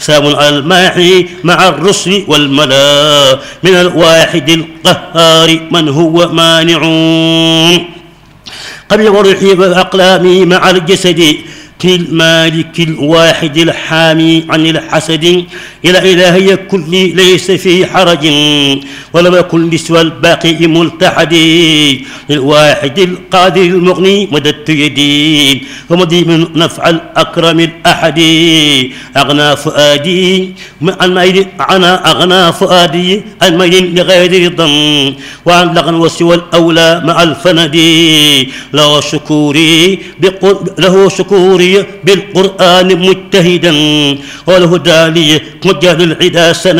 سلام على الماحي مع الرسل والملا من الواحد القهار من هو مانع قبل وروحي وأقلامي مع الجسد في المالك الواحد الحامي عن الحسد إلى إلهي كل ليس في حرج ولم يكن لسوى الباقي ملتحد للواحد القادر المغني مددت يدي ومضي من نفع الأكرم الأحد أغنى فؤادي عن ميل أغنى فؤادي عن ميل لغير رضا وعن لغن وسوى الأولى مع الفند له شكوري بالقرآن مجتهدا وله دالي مجال العدا سند